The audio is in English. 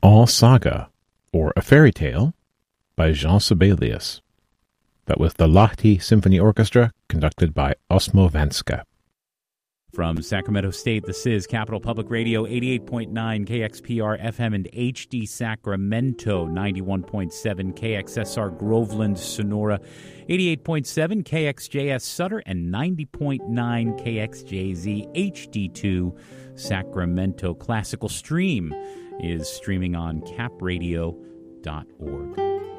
All Saga, or A Fairy Tale, by Jean Sibelius. That was the Lahti Symphony Orchestra, conducted by Osmo Vanska. From Sacramento State, this is Capital Public Radio, 88.9 KXPR FM and HD Sacramento, 91.7 KXSR Groveland, Sonora, 88.7 KXJS Sutter, and 90.9 KXJZ HD2 Sacramento. Classical Stream is streaming on capradio.org.